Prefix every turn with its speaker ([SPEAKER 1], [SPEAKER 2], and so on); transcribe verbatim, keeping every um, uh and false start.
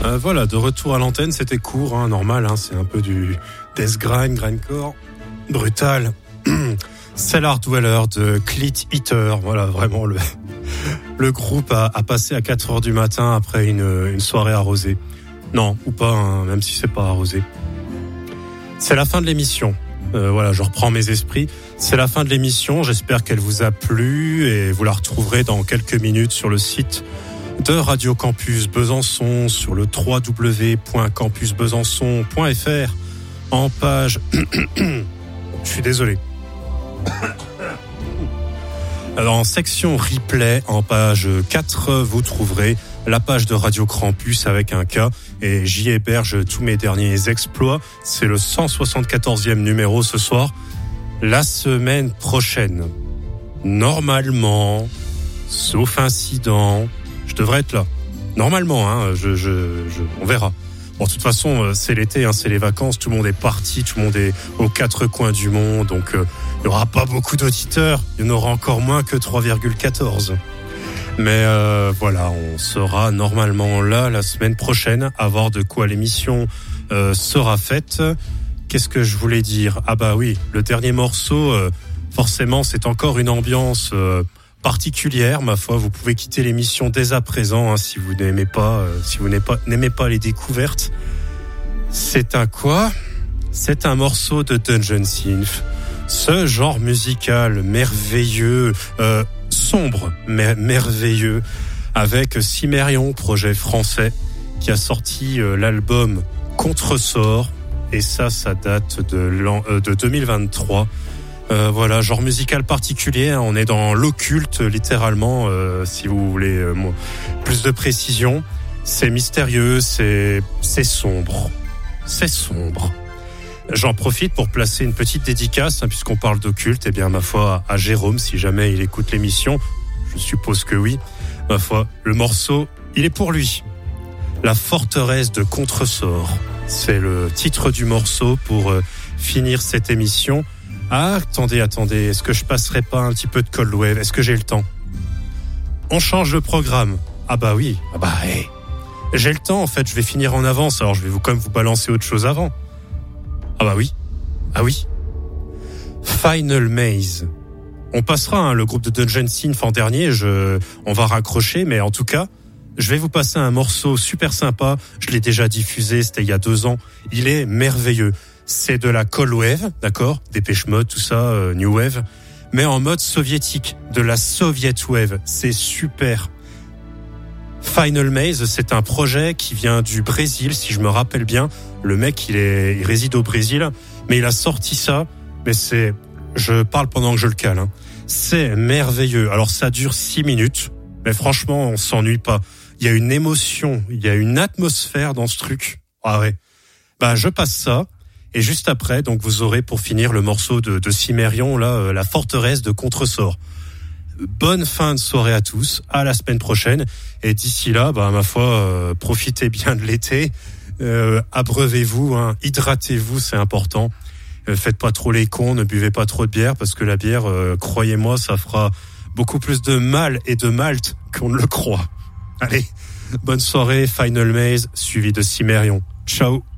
[SPEAKER 1] Euh, voilà, de retour à l'antenne, c'était court, hein, normal, hein, c'est un peu du death grind, grindcore, brutal. Cellar Dweller de Clit Eater, voilà, vraiment le le groupe a, a passé à quatre heures du matin après une, une soirée arrosée. Non, ou pas, hein, même si c'est pas arrosé. C'est la fin de l'émission. Euh, voilà, je reprends mes esprits. C'est la fin de l'émission. J'espère qu'elle vous a plu et vous la retrouverez dans quelques minutes sur le site de Radio Campus Besançon, sur le w w w point campus besançon point f r, en page... Je suis désolé. Alors, en section replay, en page quatre, vous trouverez la page de Radio Campus avec un K, et j'y héberge tous mes derniers exploits. C'est le cent soixante-quatorzième numéro ce soir. La semaine prochaine, normalement, sauf incident, je devrais être là. Normalement, hein, je, je, je, on verra. Bon, de toute façon, c'est l'été, hein, c'est les vacances, tout le monde est parti, tout le monde est aux quatre coins du monde, donc euh, il n'y aura pas beaucoup d'auditeurs, il y en aura encore moins que trois virgule quatorze. Mais euh, voilà, on sera normalement là la semaine prochaine, à voir de quoi l'émission euh, sera faite. Qu'est-ce que je voulais dire ? Ah bah oui, le dernier morceau, euh, forcément, c'est encore une ambiance euh, particulière, ma foi. Vous pouvez quitter l'émission dès à présent, hein, si vous n'aimez pas, euh, si vous n'aimez pas, n'aimez pas les découvertes. C'est un quoi ? C'est un morceau de Dungeon Synth. Ce genre musical merveilleux, euh, sombre, mais merveilleux, avec Cimmerion, projet français, qui a sorti euh, l'album Contresort, et ça, ça date de, l'an, euh, de deux mille vingt-trois. Euh, voilà, genre musical particulier, hein, on est dans l'occulte, littéralement, euh, si vous voulez euh, plus de précision. C'est mystérieux, c'est, c'est sombre, c'est sombre. J'en profite pour placer une petite dédicace, hein, puisqu'on parle d'occulte, et bien ma foi à Jérôme, si jamais il écoute l'émission, je suppose que oui, ma foi, le morceau, il est pour lui. La forteresse de Contresort, c'est le titre du morceau pour euh, finir cette émission. Ah, attendez, attendez, est-ce que je passerai pas un petit peu de Cold Wave ? Est-ce que j'ai le temps ? On change de programme. Ah bah oui, ah bah hey. J'ai le temps en fait, je vais finir en avance, alors je vais vous quand même vous balancer autre chose avant. Ah bah oui, ah oui. Final Maze. On passera, hein, le groupe de Dungeon Synth en dernier, je, on va raccrocher, mais en tout cas, je vais vous passer un morceau super sympa. Je l'ai déjà diffusé, c'était il y a deux ans. Il est merveilleux. C'est de la Cold Wave, d'accord, Dépêche Mode, tout ça, euh, New Wave, mais en mode soviétique, de la Soviet Wave. C'est super. Final Maze, c'est un projet qui vient du Brésil, si je me rappelle bien. Le mec, il est, il réside au Brésil, mais il a sorti ça. Mais c'est, je parle pendant que je le cale, hein. C'est merveilleux. Alors ça dure six minutes, mais franchement, on s'ennuie pas. Il y a une émotion, il y a une atmosphère dans ce truc. Ah ouais. Bah, je passe ça. Et juste après, donc vous aurez pour finir le morceau de, de Cimmerion, là, euh, la forteresse de Contresort. Bonne fin de soirée à tous, à la semaine prochaine. Et d'ici là, bah ma foi, euh, profitez bien de l'été, euh, abreuvez-vous, hein, hydratez-vous, c'est important. Euh, faites pas trop les cons, ne buvez pas trop de bière, parce que la bière, euh, croyez-moi, ça fera beaucoup plus de mal et de malt qu'on ne le croit. Allez, bonne soirée, Final Maze, suivi de Cimmerion. Ciao.